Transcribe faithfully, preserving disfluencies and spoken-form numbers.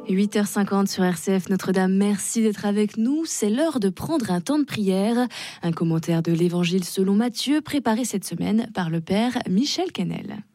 huit heures cinquante sur R C F Notre-Dame, merci d'être avec nous. C'est l'heure de prendre un temps de prière. Un commentaire de l'Évangile selon Matthieu, préparé cette semaine par le Père Michel Kennel.